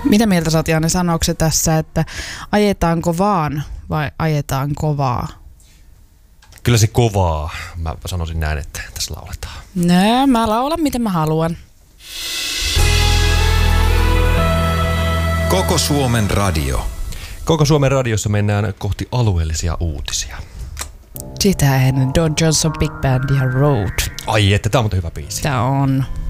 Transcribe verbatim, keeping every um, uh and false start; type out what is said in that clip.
Mitä mieltä sä oot, Janne, sanoiko se tässä, että ajetaanko vaan vai ajetaan kovaa? Kyllä se kovaa. Mä sanoisin näin, että tässä lauletaan. No, mä laulan miten mä haluan. Koko Suomen radio. Koko Suomen radiossa mennään kohti alueellisia uutisia. Sitä ennen Don Johnson Big Band ja Road. Ai että, tää on muuten hyvä biisi. Tää on.